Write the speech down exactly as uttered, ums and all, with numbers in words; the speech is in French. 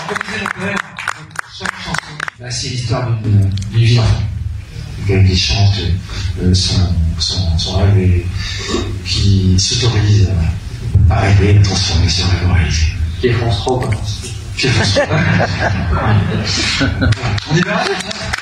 Chaque chanson, bah, c'est l'histoire d'une vie d'enfant. Quelqu'un qui chante euh, son, son, son rêve et qui s'autorise à rêver, à transformer ce rêve en réalité. Qui est France trois, quoi. Qui est France trois. On est bien.